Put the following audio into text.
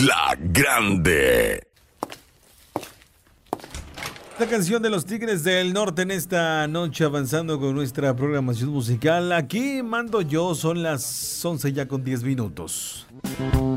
La Grande. La canción de los Tigres del Norte en esta noche, avanzando con nuestra programación musical. Aquí mando yo, son las 11 ya con 10 minutos.